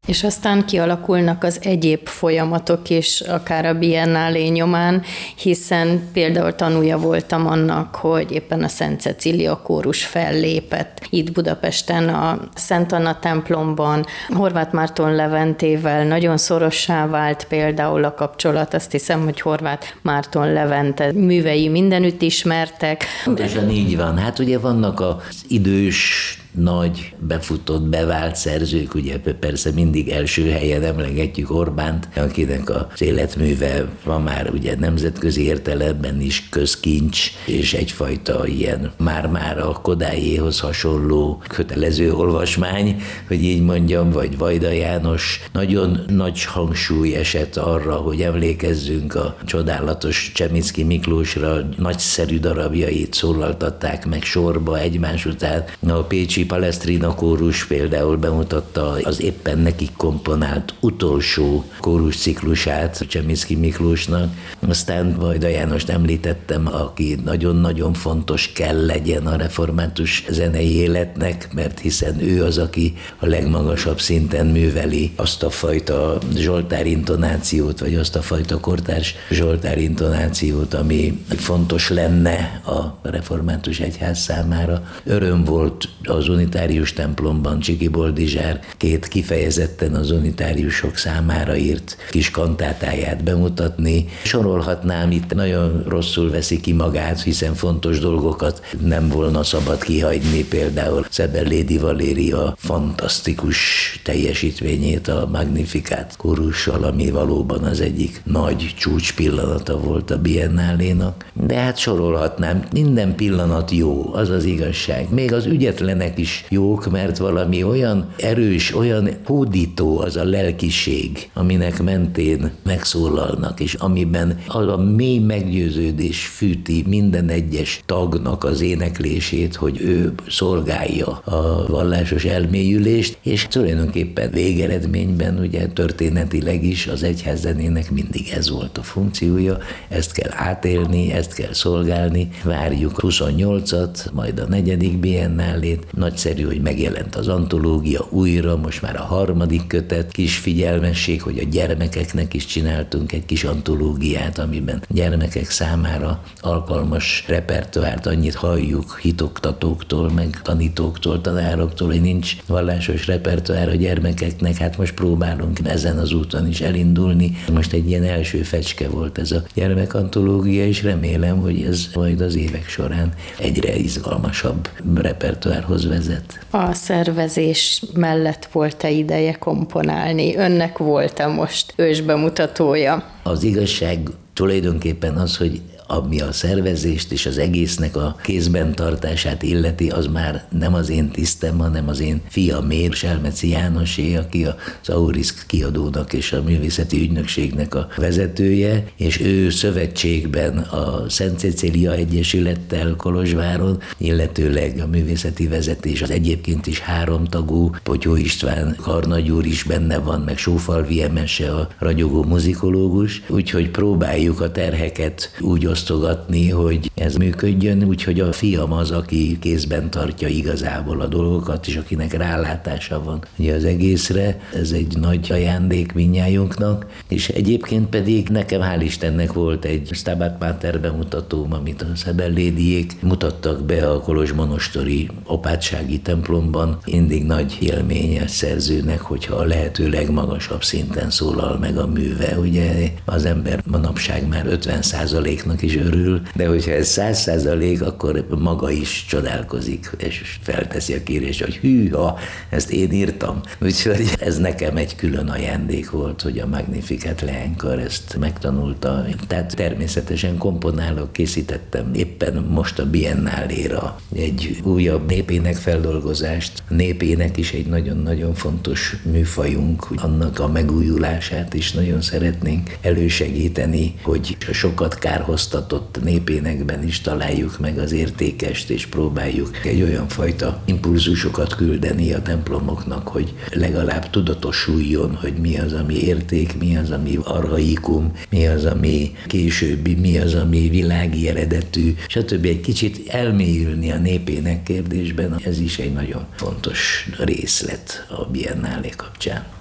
És aztán kialakulnak az egyéb folyamatok is, akár a Biennálé nyomán, hiszen például tanúja voltam annak, hogy éppen a Szent Cecília kórus fellépett itt Budapesten a Szent Anna templomban. Horváth Márton Leventével nagyon szorossá vált például a kapcsolat. Azt hiszem, hogy Horváth Márton Levente művei mindenütt ismertek. Pontosan így van. Hát ugye vannak az idős, nagy, befutott, bevált szerzők, ugye persze mindig első helyen emlegetjük Orbánt, akinek az életműve van már ugye nemzetközi értelemben is közkincs, és egyfajta ilyen már-már a Kodályéhoz hasonló kötelező olvasmány, hogy így mondjam, vagy Vajda János. Nagyon nagy hangsúly esett arra, hogy emlékezzünk a csodálatos Csemicki Miklósra, nagyszerű darabjait szólaltatták meg sorba egymás után. A pécsi Palestrina kórus például bemutatta az éppen nekik komponált utolsó kórus ciklusát Csemicki Miklósnak. Aztán Vajda Jánost említettem, aki nagyon-nagyon fontos kell legyen a református zenei életnek, mert hiszen ő az, aki a legmagasabb szinten műveli azt a fajta zsoltár intonációt, vagy azt a fajta kortárs zsoltár intonációt, ami fontos lenne a református egyház számára. Öröm volt az unitárius templomban Csiki Boldizsár két kifejezetten az unitáriusok számára írt kis kantátáját bemutatni. Sorolhatnám, itt nagyon rosszul veszi ki magát, hiszen fontos dolgokat nem volna szabad kihagyni, például Szebellédi Valéria fantasztikus teljesítményét a Magnificat kórussal, ami valóban az egyik nagy csúcs pillanata volt a Biennálénak. De hát sorolhatnám, minden pillanat jó, az az igazság. Még az ügyetlenek is jók, mert valami olyan erős, olyan hódító az a lelkiség, aminek mentén megszólalnak, és amiben az a mély meggyőződés fűti minden egyes tagnak az éneklését, hogy ő szolgálja a vallásos elmélyülést, és tulajdonképpen végeredményben ugye történetileg is az egyházzenének mindig ez volt a funkciója, ezt kell átélni, ezt kell szolgálni. Várjuk 28-at, majd a 4. Biennálét. Nagyszerű, hogy megjelent az antológia újra, most már a 3. kötet, kis figyelmesség, hogy a gyermekeknek is csináltunk egy kis antológiát, amiben gyermekek számára alkalmas repertoárt, annyit halljuk hitoktatóktól, meg tanítóktól, tanároktól, hogy nincs vallásos repertoár a gyermekeknek, hát most próbálunk ezen az úton is elindulni. Most egy ilyen első fecske volt ez a gyermekantológia, és remélem, hogy ez majd az évek során egyre izgalmasabb repertoárhoz vezet. A szervezés mellett volt-e ideje komponálni? Önnek volt-e most ősbemutatója? Az igazság tulajdonképpen az, hogy ami a szervezést és az egésznek a kézben tartását illeti, az már nem az én tisztem, hanem az én fiamé, Selmeci Jánosé, aki az Aurisk kiadónak és a művészeti ügynökségnek a vezetője, és ő szövetségben a Szent Cecília Egyesülettel Kolozsváron, illetőleg a művészeti vezetés az egyébként is 3 tagú, Potyó István karnagy úr is benne van, meg Sófalvi Emese, a ragyogó muzikológus, úgyhogy próbáljuk a terheket úgy osztogatni, hogy ez működjön, úgyhogy a fiam az, aki kézben tartja igazából a dolgokat, és akinek rálátása van ugye az egészre. Ez egy nagy ajándék mindnyájunknak, és egyébként pedig nekem hál' Istennek volt egy Stabat Mater bemutatóm, amit a Szebellédiék mutattak be a kolozsmonostori apátsági templomban. Mindig nagy élmény a szerzőnek, hogyha a lehető legmagasabb szinten szólal meg a műve. Ugye az ember manapság már 50%-nak is örül, de hogyha ez 100%, akkor maga is csodálkozik, és felteszi a kérést, hogy hűha, ezt én írtam. Úgyhogy ez nekem egy külön ajándék volt, hogy a Magnificat leánykar ezt megtanulta. Tehát természetesen komponálok, készítettem éppen most a Biennáléra egy újabb népének feldolgozást. A népének is egy nagyon-nagyon fontos műfajunk, annak a megújulását is nagyon szeretnénk elősegíteni, hogy a sokat kárhoztatott népénekben is találjuk meg az értékest, és próbáljuk egy olyan fajta impulzusokat küldeni a templomoknak, hogy legalább tudatosuljon, hogy mi az, ami érték, mi az, ami archaikum, mi az, ami későbbi, mi az, ami világi eredetű, stb. Egy kicsit elmélyülni a népének kérdésben, ez is egy nagyon fontos részlet a Biennálé kapcsán.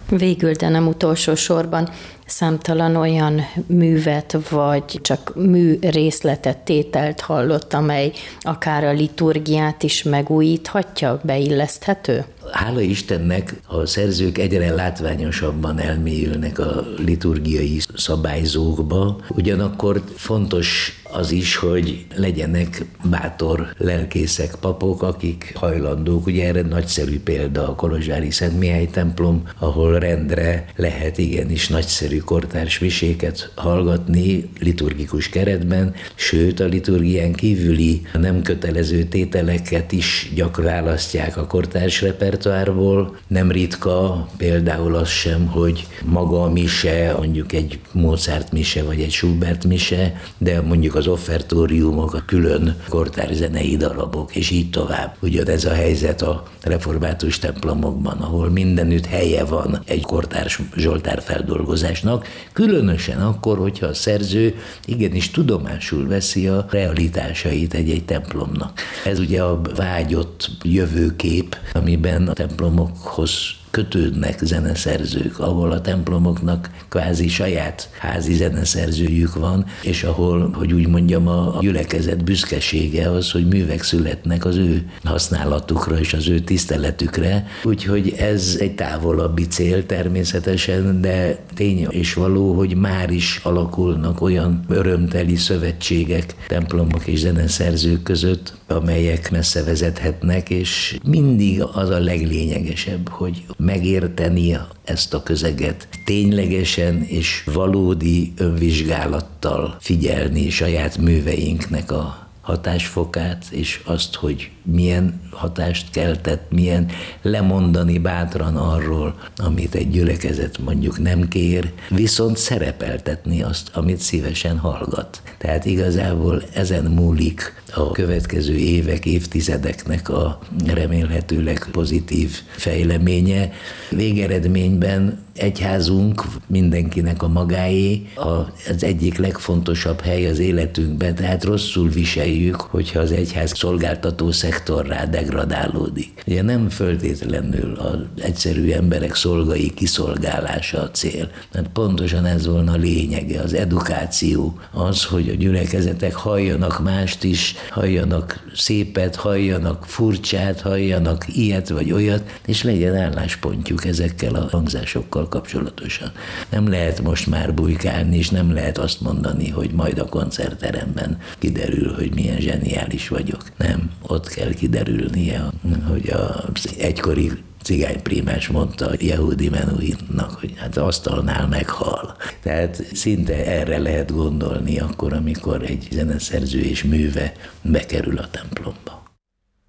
Végül, de nem utolsó sorban, számtalan olyan művet, vagy csak mű részletet, tételt hallott, amely akár a liturgiát is megújíthatja, beilleszthető? Hála Istennek a szerzők egyre látványosabban elmélyülnek a liturgiai szabályzókba, ugyanakkor fontos az is, hogy legyenek bátor lelkészek, papok, akik hajlandók. Ugye erre nagyszerű példa a kolozsvári Szent Mihály templom, ahol rendre lehet igenis nagyszerű kortárs miséket hallgatni liturgikus keretben, sőt a liturgián kívüli nem kötelező tételeket is gyakran választják a kortárs repertoárból. Nem ritka például az sem, hogy maga a mise, mondjuk egy Mozart mise vagy egy Schubert mise, de mondjuk az offertóriumok, a külön kortárs zenei darabok, és így tovább. Ugyanez a helyzet a református templomokban, ahol mindenütt helye van egy kortárs zsoltár feldolgozásnak, különösen akkor, hogyha a szerző igenis tudomásul veszi a realitásait egy-egy templomnak. Ez ugye a vágyott jövőkép, amiben a templomokhoz kötődnek zeneszerzők, ahol a templomoknak kvázi saját házi zeneszerzőjük van, és ahol, hogy úgy mondjam, a gyülekezet büszkesége az, hogy művek születnek az ő használatukra és az ő tiszteletükre. Úgyhogy ez egy távolabbi cél természetesen, de tény és való, hogy már is alakulnak olyan örömteli szövetségek templomok és zeneszerzők között, amelyek messze vezethetnek, és mindig az a leglényegesebb, hogy megérteni ezt a közeget, ténylegesen és valódi önvizsgálattal figyelni saját műveinknek a hatásfokát, és azt, hogy milyen hatást keltett, milyen lemondani bátran arról, amit egy gyülekezet mondjuk nem kér, viszont szerepeltetni azt, amit szívesen hallgat. Tehát igazából ezen múlik a következő évek, évtizedeknek a remélhetőleg pozitív fejleménye. Végeredményben egyházunk mindenkinek a magáé, az egyik legfontosabb hely az életünkben, tehát rosszul viseljük, hogyha az egyház szolgáltató szektorrá degradálódik. Ugye nem föltétlenül az egyszerű emberek szolgai kiszolgálása a cél, mert pontosan ez volna a lényege, az edukáció, az, hogy a gyülekezetek halljanak mást is, halljanak szépet, halljanak furcsát, halljanak ilyet vagy olyat, és legyen álláspontjuk ezekkel a hangzásokkal kapcsolatosan. Nem lehet most már bujkálni, és nem lehet azt mondani, hogy majd a koncertteremben kiderül, hogy milyen zseniális vagyok. Nem, ott kell kiderülnie, hogy az egykori cigányprímás mondta Yehudi Menuhinnak, hogy hát asztalnál meghal. Tehát szinte erre lehet gondolni akkor, amikor egy zeneszerző és műve bekerül a templomba.